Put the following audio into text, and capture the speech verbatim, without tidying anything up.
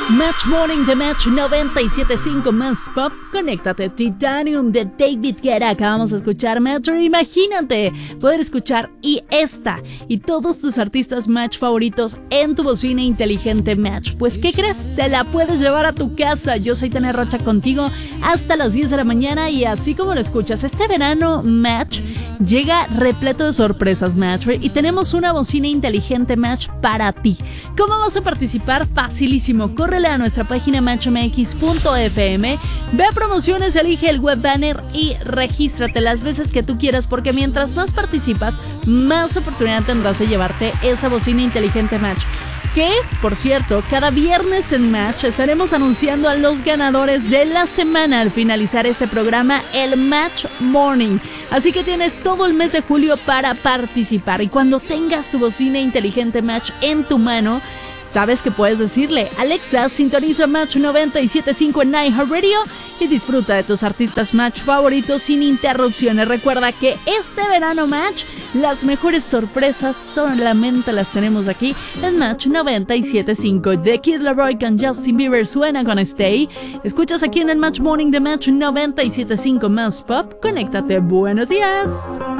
Match Morning de Match noventa y siete punto cinco más pop. Conéctate. Titanium de David Guetta. Acabamos de escuchar Match. Imagínate poder escuchar y esta y todos tus artistas Match favoritos en tu bocina inteligente Match. Pues ¿qué crees? Te la puedes llevar a tu casa. Yo soy Tania Rocha contigo hasta las diez de la mañana y así como lo escuchas, este verano Match llega repleto de sorpresas Match y tenemos una bocina inteligente Match para ti. ¿Cómo vas a participar? Facilísimo. Córrele a nuestra página match m x punto f m, ve a promociones, elige el web banner y regístrate las veces que tú quieras, porque mientras más participas, más oportunidad tendrás de llevarte esa bocina inteligente Match. Que, por cierto, cada viernes en Match estaremos anunciando a los ganadores de la semana al finalizar este programa, el Match Morning. Así que tienes todo el mes de julio para participar. Y cuando tengas tu bocina inteligente Match en tu mano, sabes que puedes decirle: Alexa, sintoniza Match noventa y siete punto cinco en iHeartRadio y disfruta de tus artistas Match favoritos sin interrupciones. Recuerda que este verano Match, las mejores sorpresas solamente las tenemos aquí en Match noventa y siete punto cinco. The Kid Laroi con Justin Bieber suena con Stay. Escuchas aquí en el Match Morning de Match noventa y siete punto cinco más pop. Conéctate. Buenos días.